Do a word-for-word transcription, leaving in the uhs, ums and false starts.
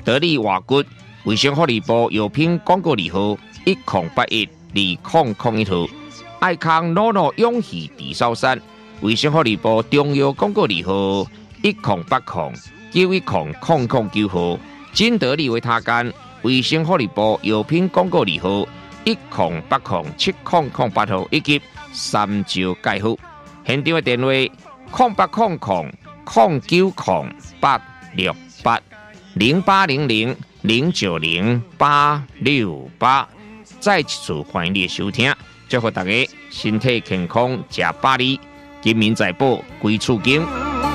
得力瓦骨卫生福利部药品广告字号一零八一二零零一号，爱康诺诺永续地烧山卫生福利部中药广告字号一零八零九一零零零九号，金得利维他干卫生福利部药品广告字号一零八零七零零八号，以及三招介护。现场的电话零八零零零九零八六八零八零零零九零八六八。再一次欢迎你的收听，祝福大家身体健康，吃百里，金民财宝，归厝经。